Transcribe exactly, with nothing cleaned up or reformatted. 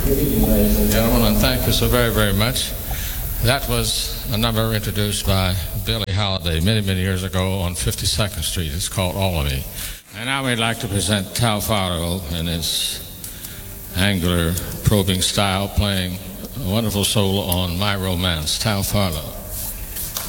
Good evening, ladies and gentlemen, and thank you so very, very much. That was a number introduced by Billie Holiday many, many years ago on fifty-second Street. It's called All of Me. And now we'd like to present Tal Farlow in his angular, probing style, playing a wonderful solo on My Romance. Tal Farlow.